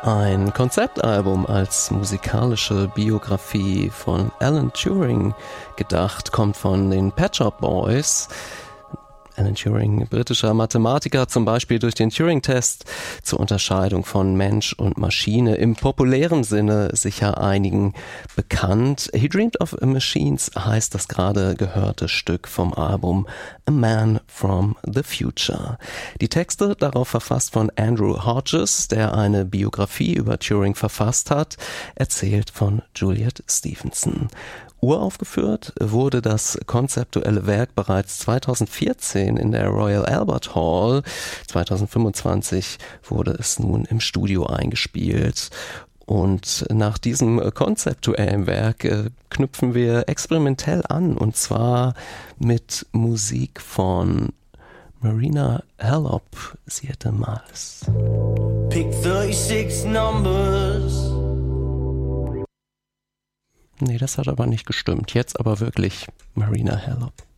Ein Konzeptalbum als musikalische Biografie von Alan Turing gedacht, kommt von den Pet Shop Boys. Alan Turing, britischer Mathematiker, zum Beispiel durch den Turing-Test zur Unterscheidung von Mensch und Maschine im populären Sinne sicher einigen bekannt. He Dreamed of Machines heißt das gerade gehörte Stück vom Album A Man from the Future. Die Texte darauf verfasst von Andrew Hodges, der eine Biografie über Turing verfasst hat, erzählt von Juliet Stevenson. Uraufgeführt wurde das konzeptuelle Werk bereits 2014 in der Royal Albert Hall. 2025 wurde es nun im Studio eingespielt. Und nach diesem konzeptuellen Werk knüpfen wir experimentell an, und zwar mit Musik von Marina Herlop, Siete Males. Pick 36 numbers. Nee, das hat aber nicht gestimmt. Jetzt aber wirklich Marina Herlop.